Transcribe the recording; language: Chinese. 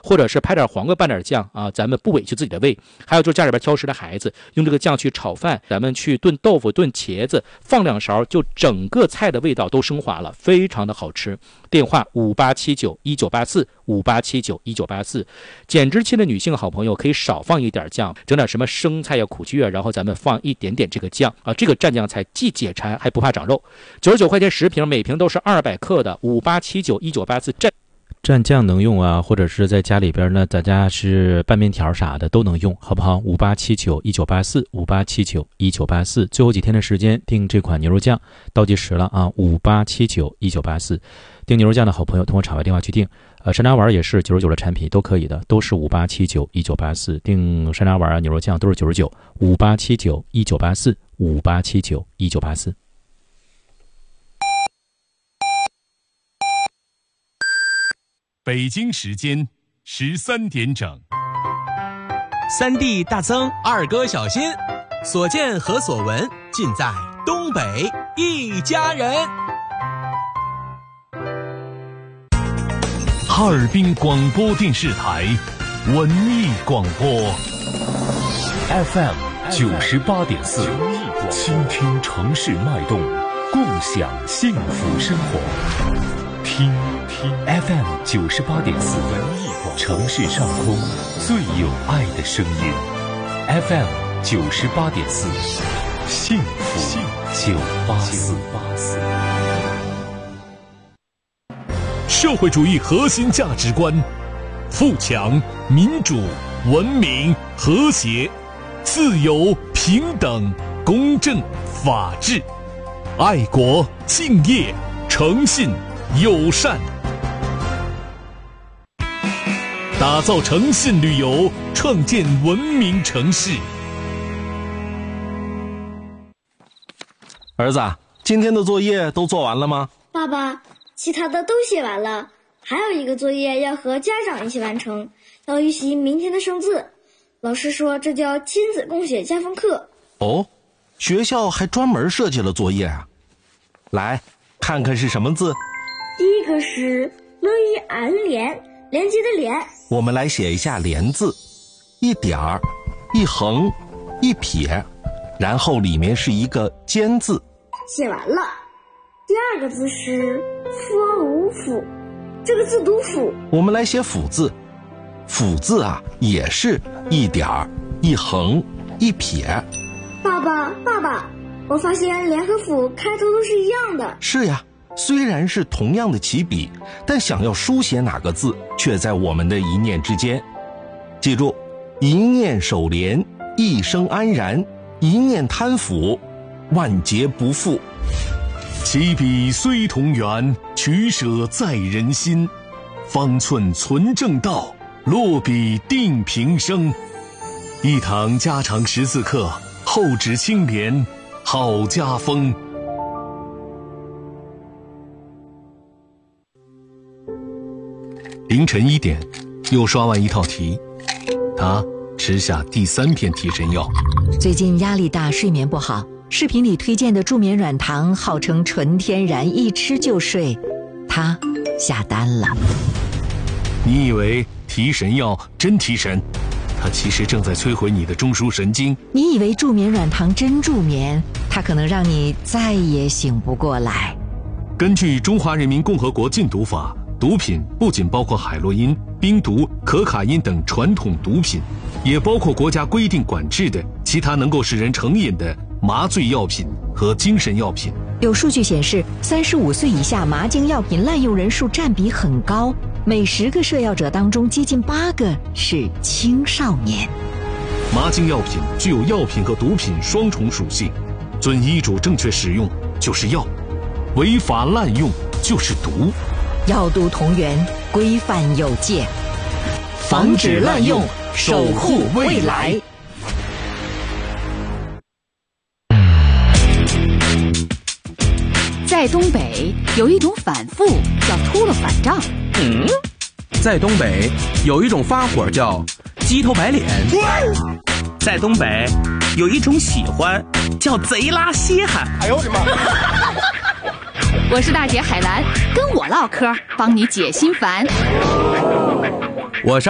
或者是拍点黄瓜拌点酱啊，咱们不委屈自己的胃。还有就是家里边挑食的孩子，用这个酱去炒饭，咱们去炖豆腐、炖茄子，放2勺，就整个菜的味道都升华了，非常的好吃。电话5879198458791984。减脂期的女性好朋友可以少放一点酱，整点什么生菜呀、苦菊啊，然后咱们放一点点这个酱啊，这个蘸酱菜既解馋还不怕长肉。99块钱10瓶，每瓶都是200克的58791984蘸酱能用啊，或者是在家里边呢，大家是拌面条啥的都能用，好不好？5879198458791984，最后几天的时间订这款牛肉酱，倒计时了啊！58791984，订牛肉酱的好朋友通过场外电话去订。山楂丸也是99的产品，都可以的，都是58791984，订山楂丸啊、牛肉酱都是99，58791984，58791984。 北京时间13点整。 三弟大增，二哥小新，所见和所闻尽在东北一家人。 哈尔滨广播电视台文艺广播 FM 98.4，倾听城市脉动，共享幸福生活。听 FM 98.4，城市上空最有爱的声音。FM 98.4，幸福984。社会主义核心价值观：富强、民主、文明、和谐、自由、平等、公正、法治、爱国、敬业、诚信、友善。打造诚信旅游，创建文明城市。 儿子，今天的作业都做完了吗？ 爸爸，其他的都写完了，还有一个作业要和家长一起完成，要预习明天的生字。老师说这叫亲子共写家风课。 哦，学校还专门设计了作业啊。来，看看是什么字。 第一个是乐于安联，连接的连。 我们来写一下连字，一点儿，一横，一撇，然后里面是一个尖字。 写完了。第二个字是福无府，这个字读府。 我们来写府字，府字啊也是一点儿，一横，一撇。 爸爸，我发现连和府开头都是一样的。 是呀，虽然是同样的起笔，但想要书写哪个字却在我们的一念之间。记住，一念守廉，一生安然，一念贪腐，万劫不复。 起笔虽同源，取舍在人心。方寸存正道，落笔定平生。一堂家常识字课，厚纸清廉，好家风。凌晨1点，又刷完一套题，他吃下第3片提神药。 最近压力大，睡眠不好，视频里推荐的助眠软糖号称纯天然，一吃就睡，他下单了。 你以为提神药真提神，它其实正在摧毁你的中枢神经。 你以为助眠软糖真助眠，它可能让你再也醒不过来。 根据《中华人民共和国禁毒法》，毒品不仅包括海洛因、冰毒、可卡因等传统毒品，也包括国家规定管制的其他能够使人成瘾的麻醉药品和精神药品。 有数据显示，35岁以下麻精药品滥用人数占比很高，每10个摄药者当中接近8个是青少年。 麻精药品具有药品和毒品双重属性，遵医嘱正确使用就是药，违法滥用就是毒。 药毒同源，规范有界，防止滥用，守护未来。 在东北有一种反复叫秃了反账。 在东北有一种发火叫鸡头白脸。 在东北有一种喜欢叫贼拉稀罕。 哎呦我的妈！ 我是大姐海兰，跟我唠嗑，帮你解心烦。 我是